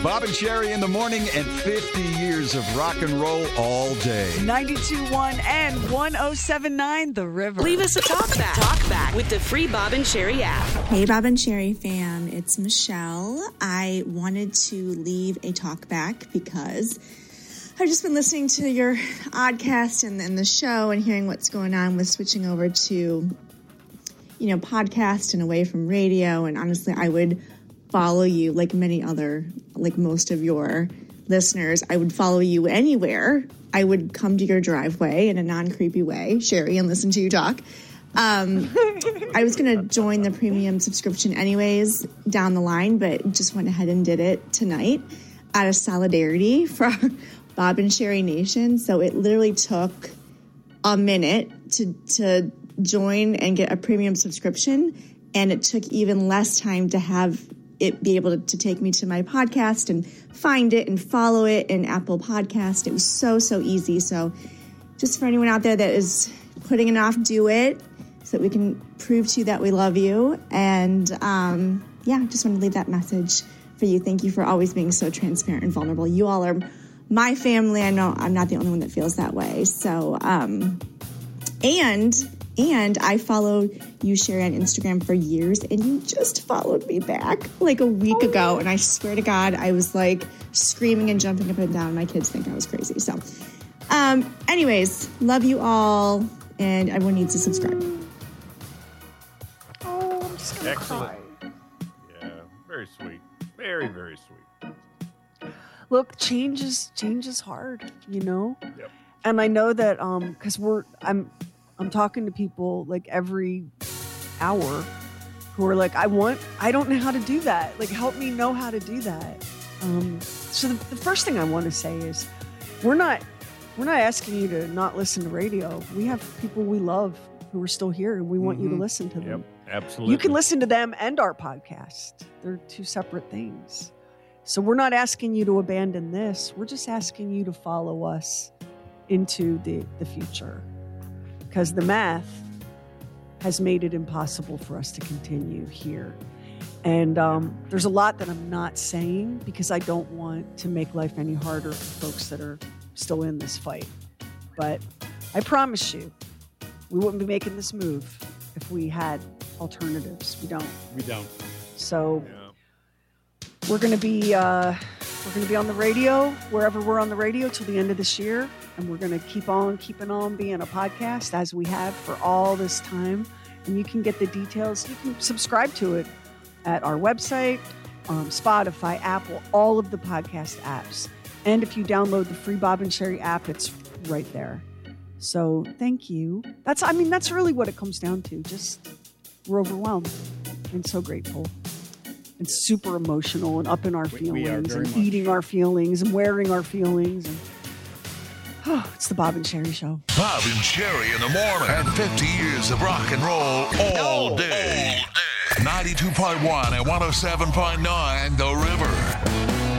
Bob and Sherry in the morning and 50 years of rock and roll all day. 92.1 and 107.9 The River. Leave us a talk back with the free Bob and Sherry app. Hey, Bob and Sherry fam, it's Michelle. I wanted to leave a talk back because I've just been listening to your oddcast and the show and hearing what's going on with switching over to, podcast and away from radio. And honestly, I would follow you like many other, like most of your listeners. I would follow you anywhere. I would come to your driveway in a non-creepy way, Sherry, and listen to you talk. I was going to join the premium subscription anyways down the line, but just went ahead and did it tonight out of solidarity for Bob and Sherry Nation. So it literally took a minute to join and get a premium subscription, and it took even less time to have it be able to take me to my podcast and find it and follow it in Apple Podcast. It was so easy. So just for anyone out there that is putting it off, do it so that we can prove to you that we love you. And just want to leave that message for you. Thank you for always being so transparent and vulnerable. You all are my family. I know I'm not the only one that feels that way. So, and I followed you, Sherry, on Instagram for years, and you just followed me back like a week ago. And I swear to God, I was like screaming and jumping up and down. My kids think I was crazy. So, anyways, love you all, and everyone needs to subscribe. Oh, I'm just going to cry. Yeah, very sweet. Very, very sweet. Look, change is hard, Yep. And I know that because I'm talking to people like every hour who are like, I don't know how to do that. Like, help me know how to do that. So the first thing I want to say is we're not asking you to not listen to radio. We have people we love who are still here, and we want you to listen to them. Yep, absolutely. You can listen to them and our podcast. They're two separate things. So we're not asking you to abandon this. We're just asking you to follow us into the future. Because the math has made it impossible for us to continue here. And there's a lot that I'm not saying because I don't want to make life any harder for folks that are still in this fight. But I promise you, we wouldn't be making this move if we had alternatives. We don't. So we're going to be on the radio, wherever we're on the radio till the end of this year. And we're going to keep on keeping on being a podcast as we have for all this time. And you can get the details. You can subscribe to it at our website, Spotify, Apple, all of the podcast apps. And if you download the free Bob and Sherry app, it's right there. So thank you. That's really what it comes down to. Just we're overwhelmed and so grateful and super emotional and up in our feelings and eating our feelings and wearing our feelings. And it's the Bob and Sherry Show. Bob and Sherry in the morning and 50 years of rock and roll all day. 92.1 and 107.9 The River.